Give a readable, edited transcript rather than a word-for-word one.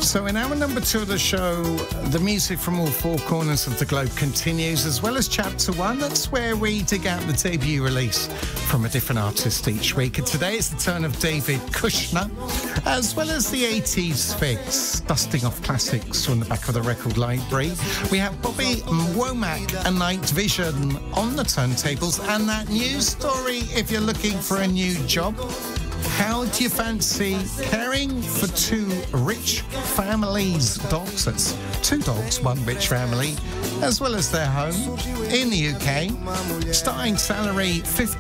So in hour number 2 of the show, the music from all four corners of the globe continues, as well as chapter 1. That's where we dig out the debut release from a different artist each week. And today it's the turn of David Kushner, as well as the 80s fix, dusting off classics from the back of the record library. We have Bobby Womack and Night Vision on the turntables, and that news story if you're looking for a new job. How do you fancy caring for two rich families' dogs? That's 2 dogs, 1 rich family, as well as their home in the UK. Starting salary